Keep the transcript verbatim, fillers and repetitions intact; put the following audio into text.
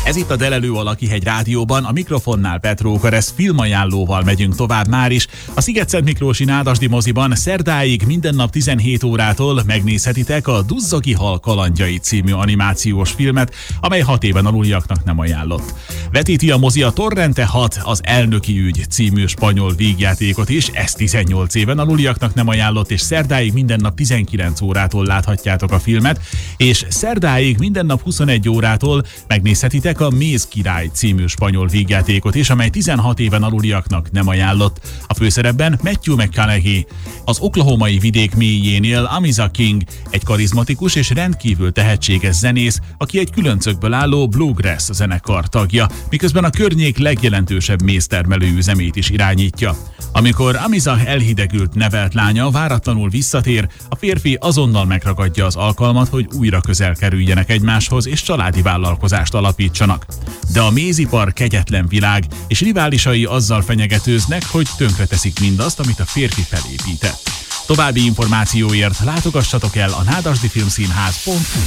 Ez itt a Delelő a Lakihegy Rádióban, a mikrofonnál Petró Keresz, filmajánlóval megyünk tovább már is. A Sziget-Szent Miklósi Nádasdy moziban szerdáig minden nap tizenhét órától megnézhetitek a Duzzagi hal kalandjai című animációs filmet, amely hat éven aluliaknak nem ajánlott. Vetíti a mozi a Torrente hat, az Elnöki ügy című spanyol vígjátékot is, ez tizennyolc éven aluliaknak nem ajánlott, és szerdáig minden nap tizenkilenc órától láthatjátok a filmet, és szerdáig minden nap huszonegy órától megnézhetitek a Méz király című spanyol vígjátékot is, amely tizenhat éven aluliaknak nem ajánlott. A főszerepben Matthew McConaughey. Az oklahomai vidék mélyénél Amiza King, egy karizmatikus és rendkívül tehetséges zenész, aki egy különcökből álló bluegrass zenekar tagja, miközben a környék legjelentősebb méztermelő üzemét is irányítja. Amikor Amiza elhidegült nevelt lánya váratlanul visszatér, a férfi azonnal megragadja az alkalmat, hogy újra közel kerüljenek egymáshoz és családi vállalkozást alapítsanak. De a mézipar kegyetlen világ, és riválisai azzal fenyegetőznek, hogy tönkreteszik mindazt, amit a férfi felépített. További információért látogassatok el a nádasdyfilmszínház pont hu.